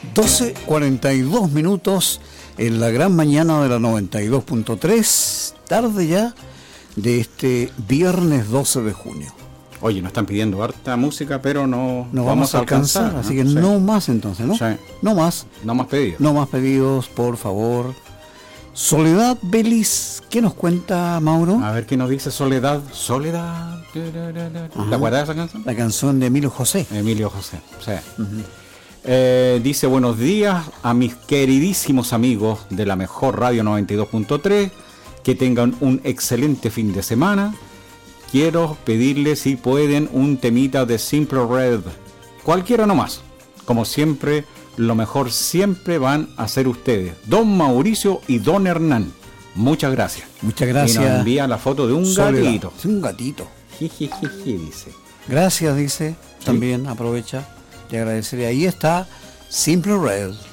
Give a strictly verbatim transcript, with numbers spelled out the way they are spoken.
doce cuarenta y dos minutos en la gran mañana de la noventa y dos punto tres, tarde ya de este viernes doce de junio. Oye, nos están pidiendo harta música, pero no, no vamos a alcanzar, alcanzar así que sí. no más entonces, ¿no? Sí. No más. No más pedidos. No más pedidos, por favor. Soledad Belis, ¿qué nos cuenta Mauro? A ver qué nos dice Soledad. Soledad. ¿La guardas esa canción? La canción de Emilio José. Emilio José, sí. Uh-huh. Eh, dice buenos días a mis queridísimos amigos de la mejor radio noventa y dos punto tres. Que tengan un excelente fin de semana. Quiero pedirles si pueden un temita de Simple Red. Cualquiera nomás. Como siempre, lo mejor siempre van a ser ustedes. Don Mauricio y Don Hernán. Muchas gracias. Muchas gracias. Y nos envía la foto de un Soledad. gatito. Es un gatito. Jijijiji, dice. Gracias, dice. También ¿sí? Aprovecha de agradecerle. Ahí está Simple Red.